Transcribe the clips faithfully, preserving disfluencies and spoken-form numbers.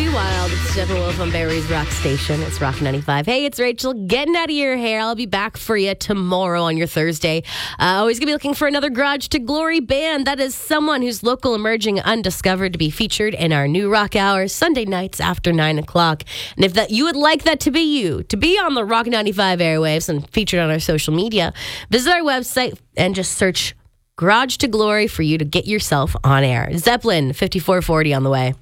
Be Wild. It's Steppenwolf on Barry's Rock Station. It's Rock ninety-five. Hey, it's Rachel getting out of your hair. I'll be back for you tomorrow on your Thursday. Uh, always going to be looking for another Garage to Glory band. That is someone who's local, emerging, undiscovered to be featured in our new Rock Hour Sunday nights after nine o'clock. And if that you would like that to be you, to be on the Rock ninety-five airwaves and featured on our social media, visit our website and just search Garage to Glory for you to get yourself on air. Zeppelin, fifty-four forty on the way.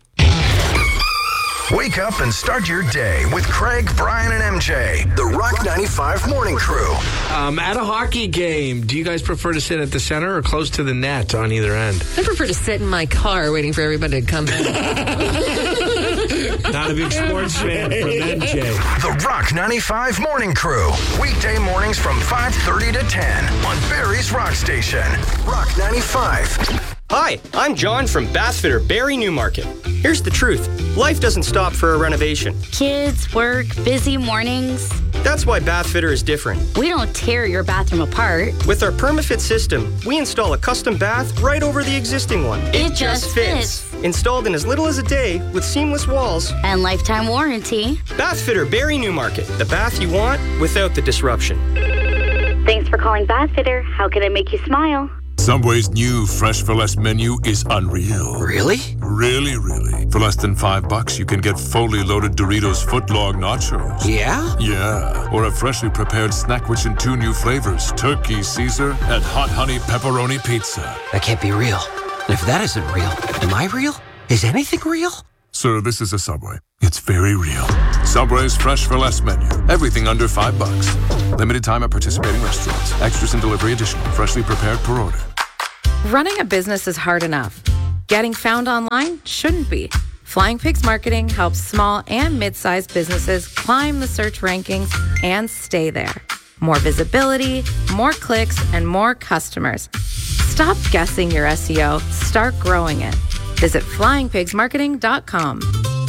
Wake up and start your day with Craig, Brian, and M J. The Rock ninety-five Morning Crew. Um, at a hockey game, do you guys prefer to sit at the center or close to the net on either end? I prefer to sit in my car waiting for everybody to come in. Not a big sports fan from M J. The Rock ninety-five Morning Crew. Weekday mornings from five thirty to ten on Barry's Rock Station. Rock ninety-five. Hi, I'm John from Bathfitter Barrie Newmarket. Here's the truth. Life doesn't stop for a renovation. Kids, work, busy mornings. That's why Bathfitter is different. We don't tear your bathroom apart. With our PermaFit system, we install a custom bath right over the existing one. It, it just fits. fits. Installed in as little as a day with seamless walls. And lifetime warranty. Bathfitter Barrie Newmarket. The bath you want without the disruption. Thanks for calling Bathfitter. How can I make you smile? Subway's new Fresh for Less menu is unreal. Really? Really, really. For less than five bucks, you can get fully loaded Doritos footlong nachos. Yeah? Yeah. Or a freshly prepared snack rich in two new flavors, Turkey Caesar and Hot Honey Pepperoni Pizza. That can't be real. And if that isn't real, am I real? Is anything real? Sir, this is a Subway. It's very real. Subway's Fresh for Less menu. Everything under five bucks. Limited time at participating restaurants. Extras and delivery additional. Freshly prepared per order. Running a business is hard enough. Getting found online shouldn't be. Flying Pigs Marketing helps small and mid-sized businesses climb the search rankings and stay there. More visibility, more clicks, and more customers. Stop guessing your S E O. Start growing it. Visit flying pigs marketing dot com.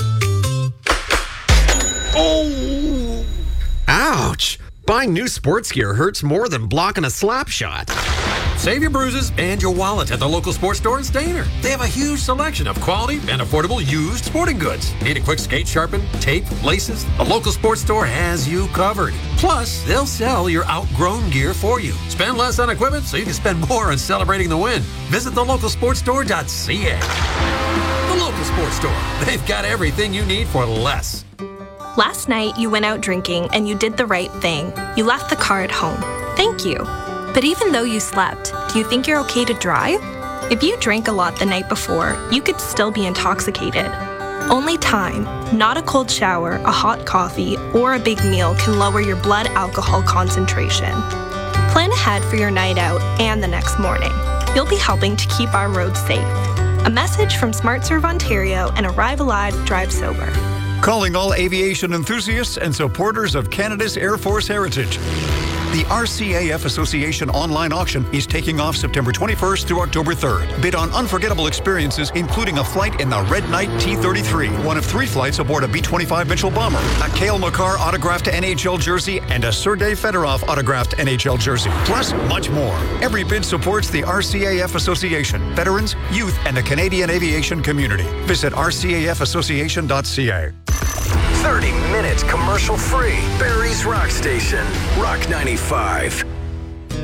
Oh! Ouch! Buying new sports gear hurts more than blocking a slap shot. Save your bruises and your wallet at the local sports store in Stayner. They have a huge selection of quality and affordable used sporting goods. Need a quick skate sharpen, tape, laces? The local sports store has you covered. Plus, they'll sell your outgrown gear for you. Spend less on equipment so you can spend more on celebrating the win. Visit the local sports store dot c a. The local sports store. They've got everything you need for less. Last night, you went out drinking and you did the right thing. You left the car at home. Thank you. But even though you slept, do you think you're okay to drive? If you drank a lot the night before, you could still be intoxicated. Only time, not a cold shower, a hot coffee, or a big meal can lower your blood alcohol concentration. Plan ahead for your night out and the next morning. You'll be helping to keep our roads safe. A message from SmartServe Ontario and Arrive Alive, Drive Sober. Calling all aviation enthusiasts and supporters of Canada's Air Force heritage. The R C A F Association online auction is taking off September twenty-first through October third. Bid on unforgettable experiences, including a flight in the Red Knight T thirty-three, one of three flights aboard a B twenty-five Mitchell bomber, a Cale Makar autographed N H L jersey, and a Sergei Fedorov autographed N H L jersey, plus much more. Every bid supports the R C A F Association, veterans, youth, and the Canadian aviation community. Visit r c a f association dot c a. thirty minutes commercial free. Barry's Rock Station. Rock ninety-five.